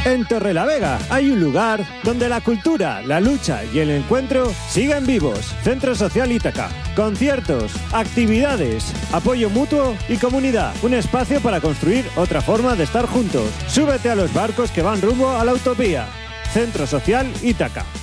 En Torrelavega hay un lugar donde la cultura, la lucha y el encuentro siguen vivos. Centro Social Ítaca. Conciertos, actividades, apoyo mutuo y comunidad. Un espacio para construir otra forma de estar juntos. Súbete a los barcos que van rumbo a la utopía. Centro Social Ítaca.